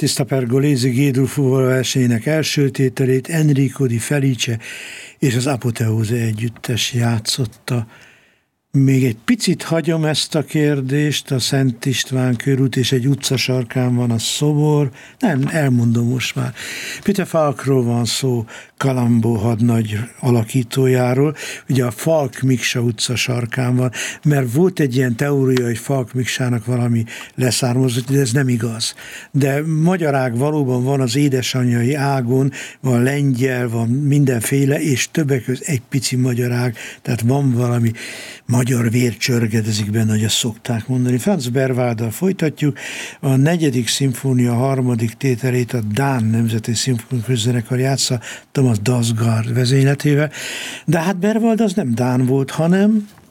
Battista Pergolesi G-dur fuvarversenyének első tételét Enrico Di Felice és az Apoteóze együttes játszotta. Még egy picit hagyom ezt a kérdést, a Szent István körút és egy utca sarkán van a szobor. Nem, elmondom most már. Peter Falkról van szó, Kalambó hadnagy alakítójáról. Ugye a Falk Miksa utca sarkán van, mert volt egy ilyen teória, hogy Falk Miksának valami leszármazott, de ez nem igaz. De magyarág valóban van az édesanyjai ágon, van lengyel, van mindenféle, és többek között egy pici magyarág, tehát van valami magyar vér csörgedezik benne, hogy azt szokták mondani. Franz Berwalddal folytatjuk. A 4. szimfónia 3. tételét a Dán Nemzeti Szimfonikus Zenekar játsza Thomas Dausgaard vezényletével. De hát Berwald az nem dán volt, hanem